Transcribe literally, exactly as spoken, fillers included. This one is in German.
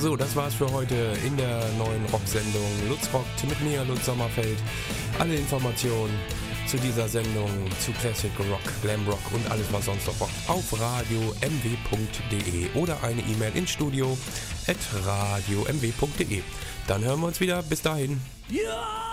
So, das war's für heute in der neuen Rocksendung Lutz rockt mit mir, Lutz Sommerfeld. Alle Informationen zu dieser Sendung, zu Classic Rock, Glam Rock und alles, was sonst noch rockt, auf radio m w punkt d e oder eine E-Mail ins Studio at radio m w punkt d e. Dann hören wir uns wieder. Bis dahin. Ja!